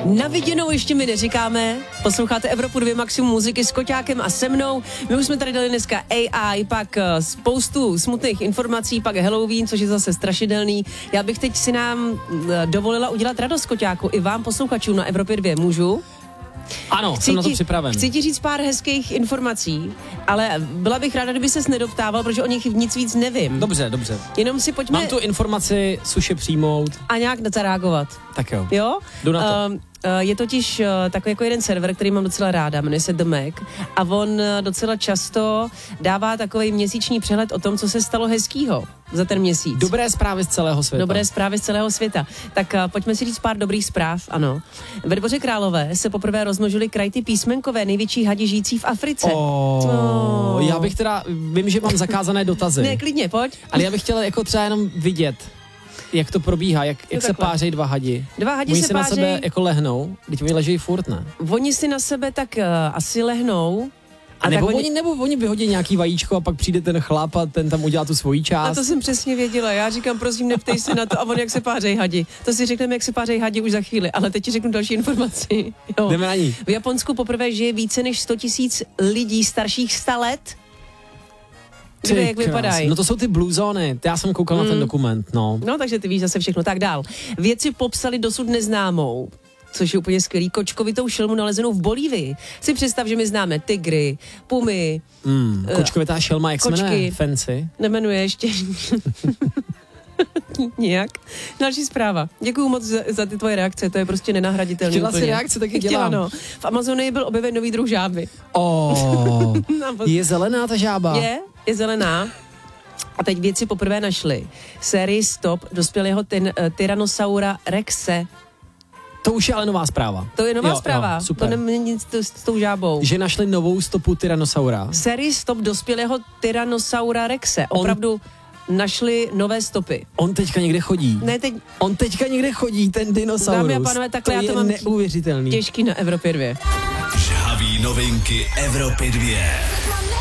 Na viděnou ještě mi neříkáme. Posloucháte Evropu 2 Maximum muziky s Koťákem a se mnou. My už jsme tady dali dneska AI, pak spoustu smutných informací, pak Halloween, což je zase strašidelný. Já bych teď si nám dovolila udělat radost, Koťáku, i vám posluchačům na Evropě 2. Můžu? Ano, jsem na to připraven. Chci ti říct pár hezkých informací, ale byla bych ráda, kdyby ses nedoptával, protože o nich nic víc nevím. Dobře. Jenom si pojďme... Mám tu informaci suše přijmout. A nějak zareagovat. Tak jo. Jo? Jdu na to. Je totiž takový jako jeden server, který mám docela ráda, jmenuje se The Mac a on docela často dává takový měsíční přehled o tom, co se stalo hezkýho za ten měsíc. Dobré zprávy z celého světa. Dobré zprávy z celého světa. Tak pojďme si říct pár dobrých zpráv, ano. Ve Dvoře Králové se poprvé rozmnožily krajty písmenkové, největší hadi žijící v Africe. Já bych teda, vím, že mám zakázané dotazy. Ne, klidně, pojď. Ale já bych chtěla jako třeba jenom vidět, jak to probíhá, jak se pářejí dva hadi. Dva hadi Oni se si na sebe jako lehnou, teď oni ležejí furt, ne? Oni si na sebe tak asi lehnou. A nebo oni vyhodí nějaký vajíčko a pak přijde ten chlap a ten tam udělá tu svoji část. A to jsem přesně věděla. Já říkám, prosím, neptej se na to a on jak se pářejí hadi. To si řekneme, jak se pářejí hadi už za chvíli, ale teď ti řeknu další informaci. Jo. Jdeme na ní. V Japonsku poprvé žije více než 100 000 lidí starších 100 let. Kde, jak vypadají? No to jsou ty blue zóny. Já jsem koukal na ten dokument, no. No, takže ty víš zase všechno. Tak dál. Vědci popsali dosud neznámou, což je úplně skvělý, kočkovitou šelmu nalezenou v Bolívii. Si představ, že my známe tygry, pumy. Kočkovitá šelma, jak se jmenuje? Fancy. Nemenuje ještě. Nijak. Další zpráva. Děkuju moc za ty tvoje reakce, to je prostě nenahraditelné. Chtěla si reakce, taky dělám. No. V Amazonii byl objeven nový druh žáby. Je zelená ta žába? Je zelená. A teď vědci poprvé našli sérii stop dospělého Tyrannosaura rexe. To už je ale nová zpráva. To je nová zpráva. Super. To není nic s tou žábou. Že našli novou stopu Tyrannosaura. Sérii stop dospělého Tyrannosaura rexe. Opravdu našli nové stopy. On teďka někde chodí. On teďka někde chodí, ten dinosaurus. Dámy a pánové, takhle já to mám neuvěřitelný. Těžký na Evropě 2. Žhavý novinky Evropy 2.